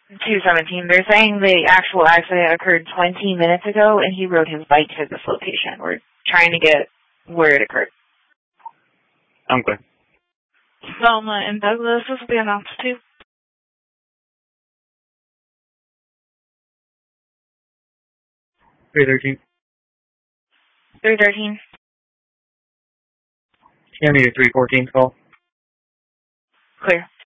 217. They're saying the actual accident occurred 20 minutes ago, and he rode his bike to this location. We're trying to get where it occurred. I'm good. Selma and Douglas, this will be announced too. 313. 313. Yeah, I need a 314 call. Clear.